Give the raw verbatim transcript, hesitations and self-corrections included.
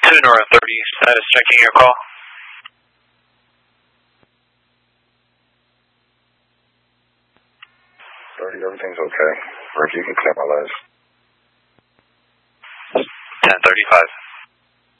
two Nora thirty, status checking your call. thirty, everything's okay. Rick, you can clear my list. ten thirty-five.